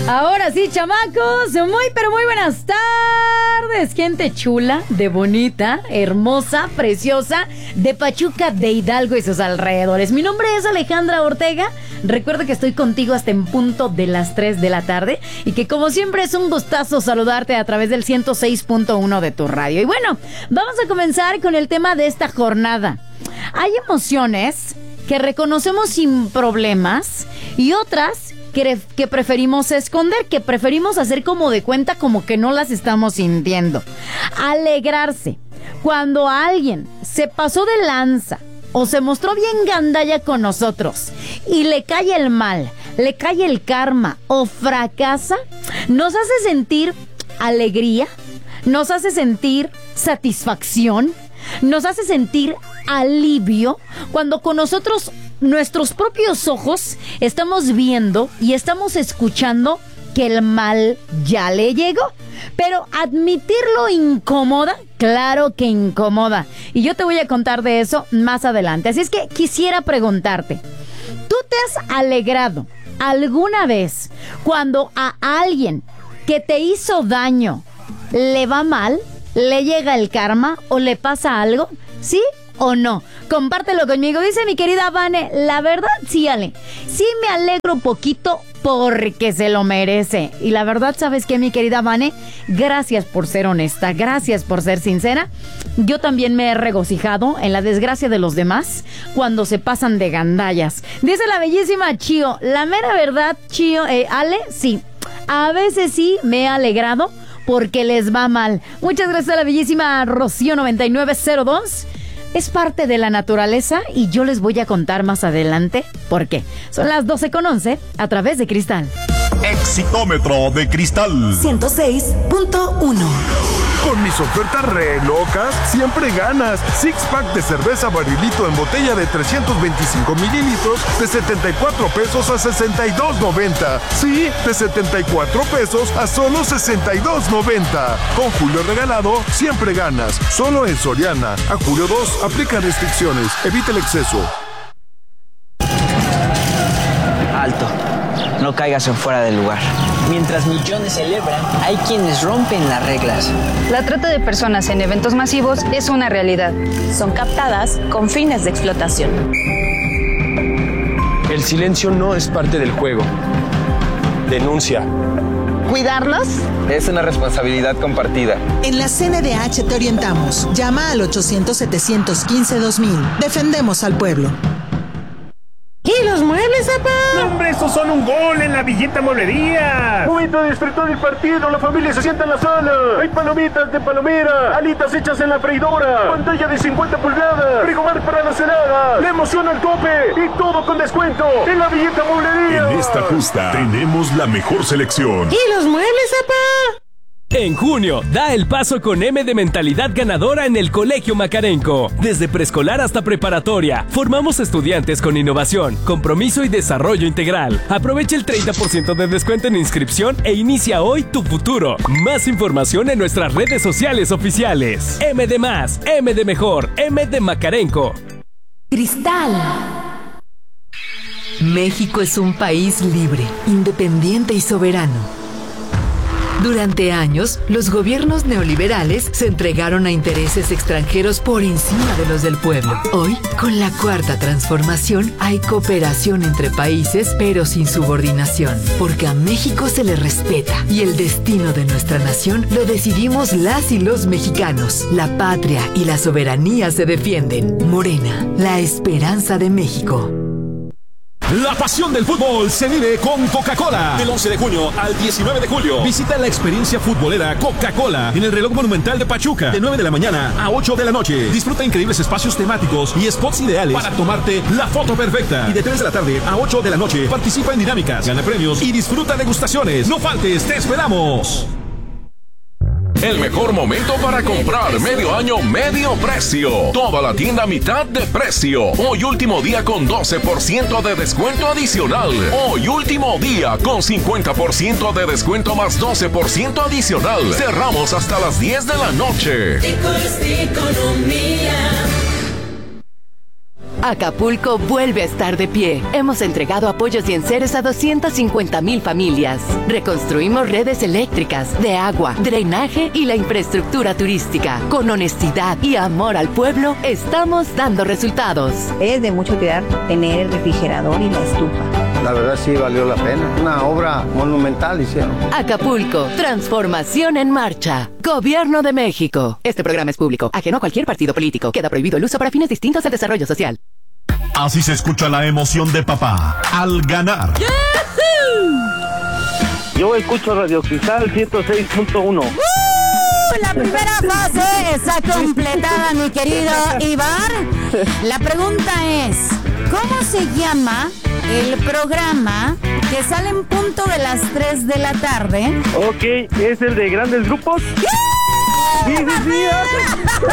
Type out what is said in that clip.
Ahora sí, chamacos, muy pero muy buenas tardes, gente chula, de bonita, hermosa, preciosa, de Pachuca, de Hidalgo y sus alrededores. Mi nombre es Alejandra Ortega. Recuerda que estoy contigo hasta en punto de las 3 de la tarde y que como siempre es un gustazo saludarte a través del 106.1 de tu radio. Y bueno, vamos a comenzar con el tema de esta jornada. Hay emociones que reconocemos sin problemas y otras que preferimos esconder, que preferimos hacer como de cuenta como que no las estamos sintiendo. Alegrarse cuando alguien se pasó de lanza o se mostró bien gandalla con nosotros y le cae el mal, le cae el karma o fracasa, nos hace sentir alegría, nos hace sentir satisfacción, nos hace sentir alivio cuando con nosotros, nuestros propios ojos, estamos viendo y estamos escuchando que el mal ya le llegó. Pero admitirlo incomoda, claro que incomoda. Y yo te voy a contar de eso más adelante. Así es que quisiera preguntarte, ¿tú te has alegrado alguna vez cuando a alguien que te hizo daño le va mal, le llega el karma o le pasa algo? ¿Sí o no? Compártelo conmigo. Dice mi querida Vane, la verdad sí, Ale, sí me alegro poquito porque se lo merece. Y la verdad, ¿sabes qué, mi querida Vane? Gracias por ser honesta, gracias por ser sincera. Yo también me he regocijado en la desgracia de los demás cuando se pasan de gandallas. Dice la bellísima Chio, la mera verdad, Chio, Ale, sí, a veces sí me he alegrado porque les va mal. Muchas gracias a la bellísima Rocío 9902. Es parte de la naturaleza y yo les voy a contar más adelante por qué. Son las 12:11 a través de Cristal. Exitómetro de Cristal 106.1. Con mis ofertas re locas, siempre ganas. Six pack de cerveza Barilito en botella de 325 mililitros de 74 pesos a 62.90. Sí, de 74 pesos a solo 62.90. Con Julio regalado, siempre ganas. Solo en Soriana. A julio 2, aplica restricciones. Evita el exceso. Alto. No caigas en fuera del lugar. Mientras millones celebran, hay quienes rompen las reglas. La trata de personas en eventos masivos es una realidad. Son captadas con fines de explotación. El silencio no es parte del juego. Denuncia. ¿Cuidarlos? Es una responsabilidad compartida. En la CNDH te orientamos. Llama al 800-715-2000. Defendemos al pueblo. ¿Y los muebles, papá? ¡No, hombre, esos son un gol en la Villita Mueblería! Momento de disfrutar del partido, la familia se sienta en la sala. Hay palomitas de palomera, alitas hechas en la freidora, pantalla de 50 pulgadas, frigobar para las heladas, la emoción al tope y todo con descuento en la Villita Mueblería. En esta justa tenemos la mejor selección. ¿Y los muebles, papá? En junio, da el paso con M de mentalidad ganadora en el Colegio Macarenco. Desde preescolar hasta preparatoria, formamos estudiantes con innovación, compromiso y desarrollo integral. Aprovecha el 30% de descuento en inscripción e inicia hoy tu futuro. Más información en nuestras redes sociales oficiales. M de más, M de mejor, M de Macarenco. Cristal. México es un país libre, independiente y soberano. Durante años, los gobiernos neoliberales se entregaron a intereses extranjeros por encima de los del pueblo. Hoy, con la cuarta transformación, hay cooperación entre países, pero sin subordinación, porque a México se le respeta y el destino de nuestra nación lo decidimos las y los mexicanos. La patria y la soberanía se defienden. Morena, la esperanza de México. La pasión del fútbol se vive con Coca-Cola. Del 11 de junio al 19 de julio. Visita la experiencia futbolera Coca-Cola en el Reloj Monumental de Pachuca. De 9 de la mañana a 8 de la noche. Disfruta increíbles espacios temáticos y spots ideales para tomarte la foto perfecta. Y de 3 de la tarde a 8 de la noche participa en dinámicas, gana premios y disfruta degustaciones. No faltes, te esperamos. El mejor momento para comprar medio año, medio precio. Toda la tienda a mitad de precio. Hoy último día con 12% de descuento adicional. Hoy último día con 50% de descuento más 12% adicional. Cerramos hasta las 10 de la noche. Economía. Acapulco vuelve a estar de pie. Hemos entregado apoyos y enseres a 250,000 familias. Reconstruimos redes eléctricas, de agua, drenaje y la infraestructura turística. Con honestidad y amor al pueblo, estamos dando resultados. Es de mucho cuidar tener el refrigerador y la estufa. La verdad sí valió la pena. Una obra monumental hicieron. Acapulco, transformación en marcha. Gobierno de México. Este programa es público, ajeno a cualquier partido político. Queda prohibido el uso para fines distintos del desarrollo social. Así se escucha la emoción de papá al ganar. Yo escucho Radio Cristal 106.1. La primera fase está completada, mi querido Ibar. La pregunta es, ¿cómo se llama el programa que sale en punto de las 3 de la tarde? Ok, ¿es el de grandes grupos? Sí.